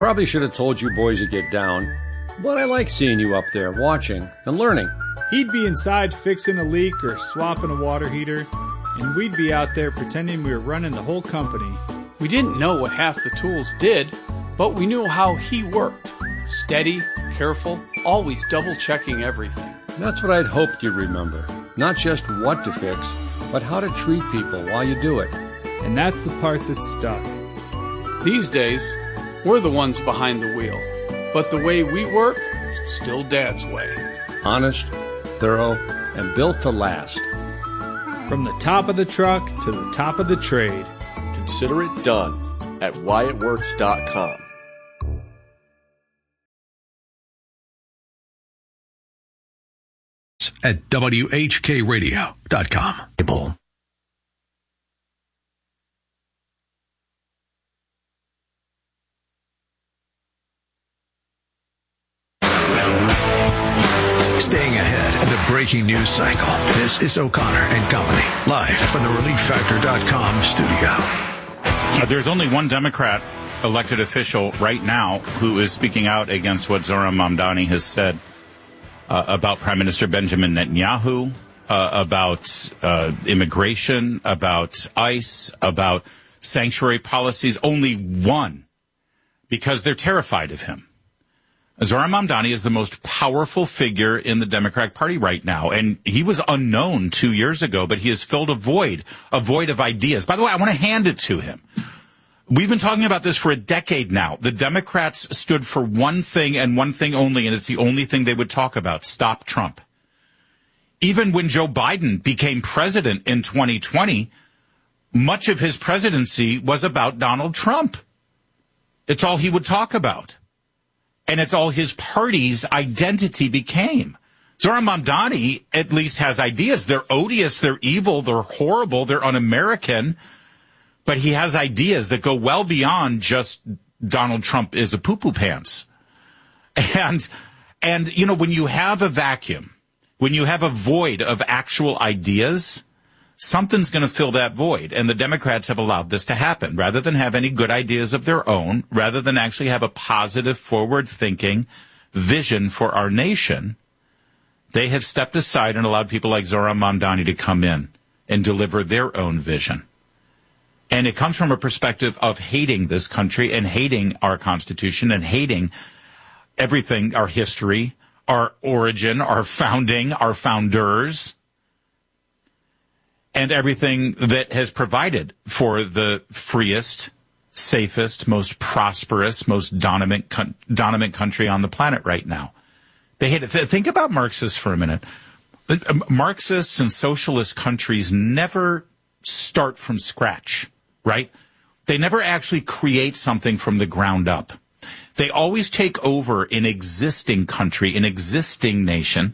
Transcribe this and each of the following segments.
Probably should have told you boys to get down, but I like seeing you up there watching and learning. He'd be inside fixing a leak or swapping a water heater, and we'd be out there pretending we were running the whole company. We didn't know what half the tools did, but we knew how he worked. Steady, careful, always double-checking everything. That's what I'd hoped you'd remember. Not just what to fix, but how to treat people while you do it. And that's the part that stuck. These days, we're the ones behind the wheel, but the way we work, still Dad's way. Honest, thorough, and built to last. From the top of the truck to the top of the trade. Consider it done at WhyItWorks.com. At WHKRadio.com. Staying ahead of the breaking news cycle. This is O'Connor and Company, live from the ReliefFactor.com studio. There's only one Democrat elected official right now who is speaking out against what Zohran Mamdani has said about Prime Minister Benjamin Netanyahu, about immigration, about ICE, about sanctuary policies. Only one, because they're terrified of him. Zohran Mamdani is the most powerful figure in the Democratic Party right now, and he was unknown 2 years ago, but he has filled a void of ideas. By the way, I want to hand it to him. We've been talking about this for a decade now. The Democrats stood for one thing and one thing only, and it's the only thing they would talk about: stop Trump. Even when Joe Biden became president in 2020, much of his presidency was about Donald Trump. It's all he would talk about. And it's all his party's identity became. Zohran Mamdani at least has ideas. They're odious, they're evil, they're horrible, they're un-American. But he has ideas that go well beyond just Donald Trump is a poo-poo pants. And you know, when you have a vacuum, when you have a void of actual ideas, something's going to fill that void. And the Democrats have allowed this to happen. Rather than have any good ideas of their own, rather than actually have a positive, forward-thinking vision for our nation, they have stepped aside and allowed people like Zohran Mamdani to come in and deliver their own vision. And it comes from a perspective of hating this country and hating our Constitution and hating everything, our history, our origin, our founding, our founders, and everything that has provided for the freest, safest, most prosperous, most dominant country on the planet right now. They hate it. Think about Marxists for a minute. Marxists and socialist countries never start from scratch, right? They never actually create something from the ground up. They always take over an existing country, an existing nation,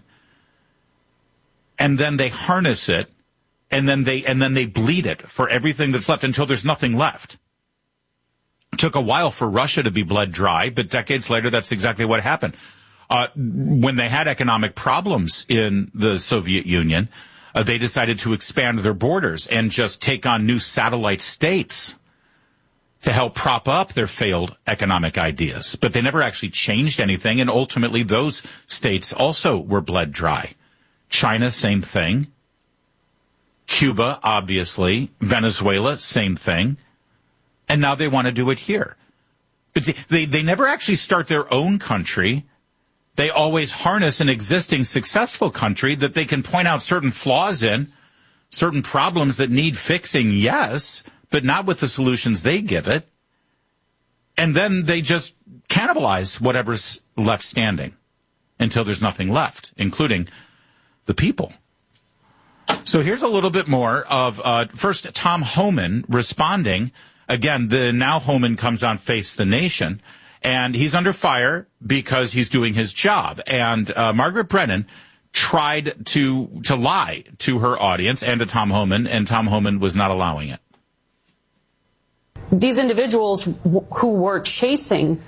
and then they harness it, and then they bleed it for everything that's left until there's nothing left. It took a while for Russia to be bled dry, but decades later, that's exactly what happened. When they had economic problems in the Soviet Union, they decided to expand their borders and just take on new satellite states to help prop up their failed economic ideas. But they never actually changed anything, and ultimately those states also were bled dry. China, same thing. Cuba, obviously. Venezuela, same thing. And now they want to do it here. But see, they never actually start their own country. They always harness an existing successful country that they can point out certain flaws in, certain problems that need fixing, yes, but not with the solutions they give it. And then they just cannibalize whatever's left standing until there's nothing left, including the people. So here's a little bit more of, first, Tom Homan responding. Again, the now Homan comes on Face the Nation, and he's under fire because he's doing his job. And Margaret Brennan tried to lie to her audience and to Tom Homan, and Tom Homan was not allowing it. These individuals who were chasing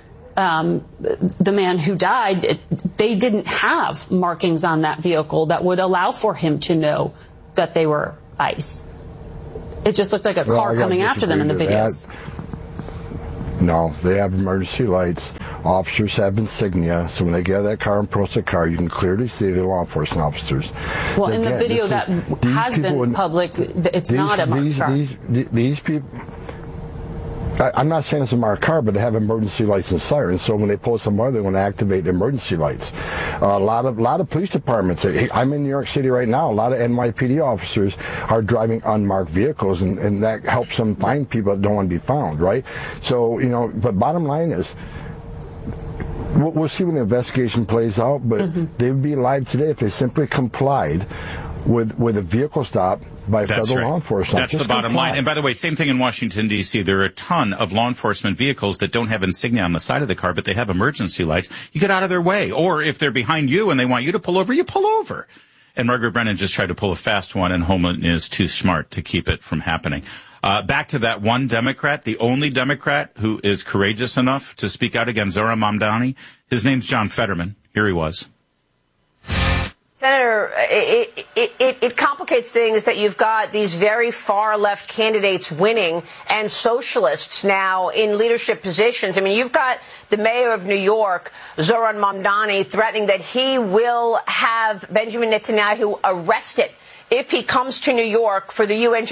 the man who died, they didn't have markings on that vehicle that would allow for him to know that they were ICE. It just looked like a car coming after them in the videos. No, they have emergency lights. Officers have insignia, so when they get out of that car and approach the car, you can clearly see the law enforcement officers. Well, in the video that has been public, it's not a marked car. These people... I'm not saying it's a marked car, but they have emergency lights and sirens. So when they pull somebody, they want to activate the emergency lights. A lot of police departments. I'm in New York City right now. A lot of NYPD officers are driving unmarked vehicles, and that helps them find people that don't want to be found, right? So, but bottom line is, we'll see when the investigation plays out, but they would be alive today if they simply complied with a vehicle stop by federal law enforcement. That's the bottom line. And by the way, same thing in Washington, D.C. There are a ton of law enforcement vehicles that don't have insignia on the side of the car, but they have emergency lights. You get out of their way. Or if they're behind you and they want you to pull over, you pull over. And Margaret Brennan just tried to pull a fast one, and Homeland is too smart to keep it from happening. Back to that one Democrat, the only Democrat who is courageous enough to speak out against Zohran Mamdani. His name's John Fetterman. Here he was. Senator, it complicates things that you've got these very far left candidates winning and socialists now in leadership positions. I mean, you've got the mayor of New York, Zohran Mamdani, threatening that he will have Benjamin Netanyahu arrested if he comes to New York for the UN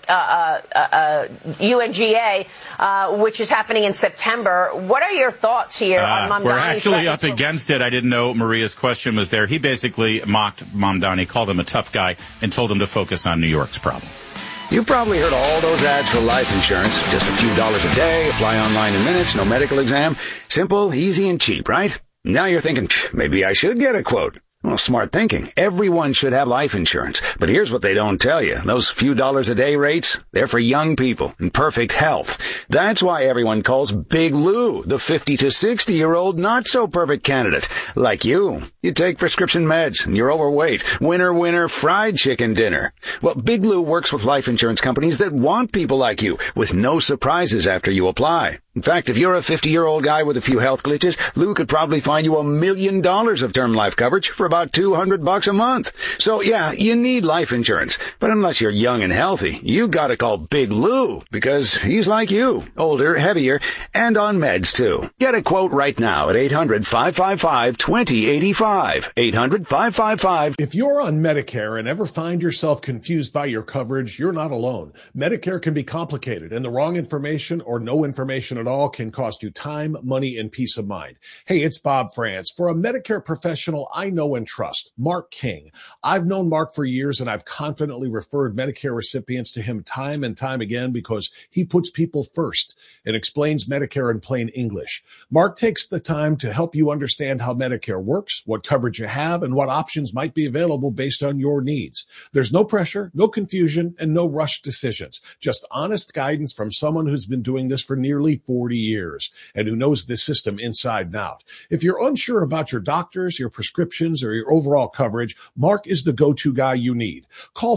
UNGA, which is happening in September. What are your thoughts here on Mamdani? We're actually up against it. I didn't know Maria's question was there. He basically mocked Mamdani, called him a tough guy, and told him to focus on New York's problems. You've probably heard all those ads for life insurance. Just a few dollars a day, apply online in minutes, no medical exam. Simple, easy, and cheap, right? Now you're thinking, maybe I should get a quote. Well, smart thinking. Everyone should have life insurance. But here's what they don't tell you. Those few dollars a day rates, they're for young people in perfect health. That's why everyone calls Big Lou the 50 to 60-year-old not-so-perfect candidate. Like you. You take prescription meds and you're overweight. Winner, winner, fried chicken dinner. Well, Big Lou works with life insurance companies that want people like you with no surprises after you apply. In fact, if you're a 50-year-old guy with a few health glitches, Lou could probably find you $1 million of term life coverage for about $200 a month. So yeah, you need life insurance. But unless you're young and healthy, you gotta call Big Lou, because he's like you, older, heavier, and on meds too. Get a quote right now at 800-555-2085. 800-555. If you're on Medicare and ever find yourself confused by your coverage, you're not alone. Medicare can be complicated, and the wrong information or no information at all can cost you time, money, and peace of mind. Hey, it's Bob France. For a Medicare professional I know and trust, Mark King. I've known Mark for years, and I've confidently referred Medicare recipients to him time and time again because he puts people first and explains Medicare in plain English. Mark takes the time to help you understand how Medicare works, what coverage you have, and what options might be available based on your needs. There's no pressure, no confusion, and no rushed decisions. Just honest guidance from someone who's been doing this for nearly 40 years and who knows this system inside and out. If you're unsure about your doctors, your prescriptions, or your overall coverage, Mark is the go-to guy you need. Call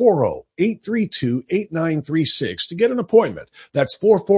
440-832-8936 to get an appointment. That's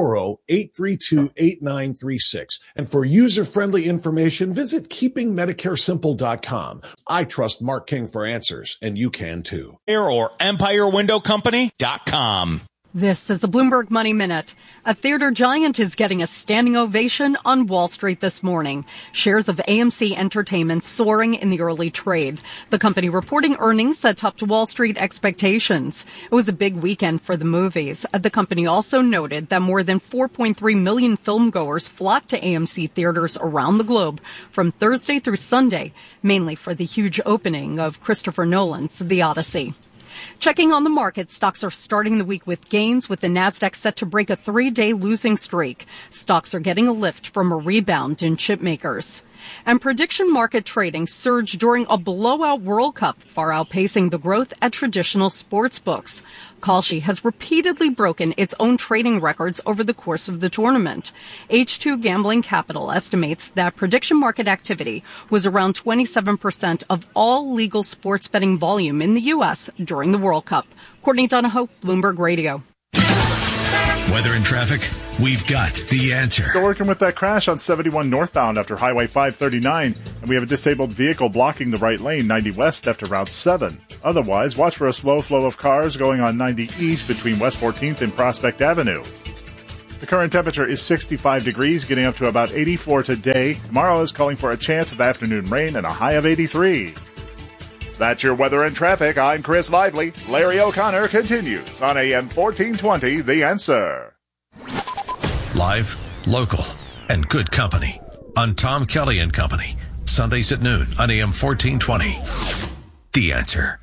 440-832-8936. And for user-friendly information, visit keepingmedicaresimple.com. I trust Mark King for answers, and you can too. Or EmpireWindowCompany.com. This is a Bloomberg Money Minute. A theater giant is getting a standing ovation on Wall Street this morning. Shares of AMC Entertainment soaring in the early trade. The company reporting earnings that topped Wall Street expectations. It was a big weekend for the movies. The company also noted that more than 4.3 million filmgoers flocked to AMC theaters around the globe from Thursday through Sunday, mainly for the huge opening of Christopher Nolan's The Odyssey. Checking on the market, stocks are starting the week with gains, with the Nasdaq set to break a 3-day losing streak. Stocks are getting a lift from a rebound in chip makers. And prediction market trading surged during a blowout World Cup, far outpacing the growth at traditional sports books. Kalshi has repeatedly broken its own trading records over the course of the tournament. H2 Gambling Capital estimates that prediction market activity was around 27% of all legal sports betting volume in the U.S. during the World Cup. Courtney Donahoe, Bloomberg Radio. Weather and traffic, we've got the answer. Still working with that crash on 71 northbound after Highway 539, and we have a disabled vehicle blocking the right lane 90 west after Route 7. Otherwise, watch for a slow flow of cars going on 90 east between West 14th and Prospect Avenue. The current temperature is 65 degrees, getting up to about 84 today. Tomorrow is calling for a chance of afternoon rain and a high of 83. That's your weather and traffic. I'm Chris Lively. Larry O'Connor continues on AM 1420, The Answer. Live, local, and good company on Tom Kelly and Company. Sundays at noon on AM 1420. The Answer.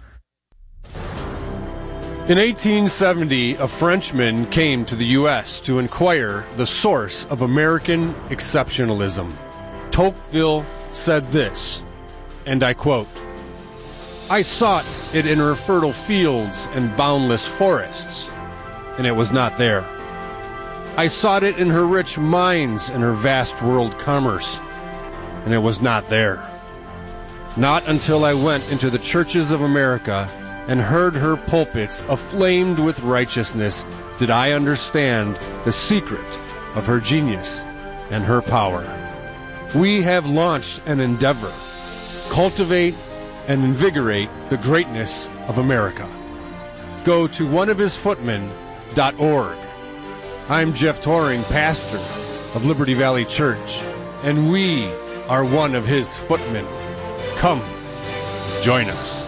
In 1870, a Frenchman came to the U.S. to inquire the source of American exceptionalism. Tocqueville said this, and I quote, "I sought it in her fertile fields and boundless forests, and it was not there. I sought it in her rich mines and her vast world commerce, and it was not there. Not until I went into the churches of America and heard her pulpits aflamed with righteousness did I understand the secret of her genius and her power. We have launched an endeavor, cultivate and invigorate the greatness of America. Go to oneofhisfootmen.org. I'm Jeff Toring, pastor of Liberty Valley Church, and we are one of his footmen. Come, join us.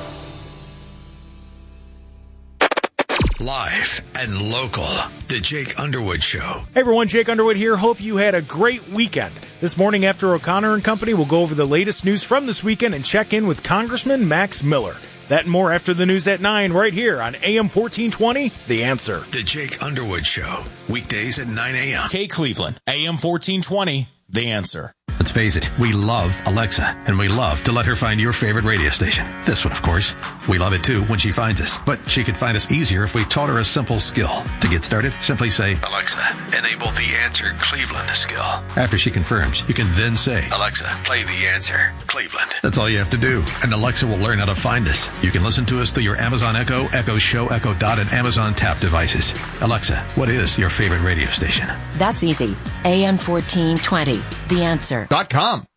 Live and local, The Jake Underwood Show. Hey everyone, Jake Underwood here. Hope you had a great weekend. This morning after O'Connor and Company, we'll go over the latest news from this weekend and check in with Congressman Max Miller. That and more after the news at 9 right here on AM 1420, The Answer. The Jake Underwood Show, weekdays at 9 a.m. Hey Cleveland, AM 1420, The Answer. Let's face it, we love Alexa, and we love to let her find your favorite radio station. This one, of course. We love it, too, when she finds us. But she could find us easier if we taught her a simple skill. To get started, simply say, "Alexa, enable The Answer Cleveland skill." After she confirms, you can then say, "Alexa, play The Answer Cleveland." That's all you have to do, and Alexa will learn how to find us. You can listen to us through your Amazon Echo, Echo Show, Echo Dot, and Amazon Tap devices. Alexa, what is your favorite radio station? That's easy. AM 1420, The Answer. .com.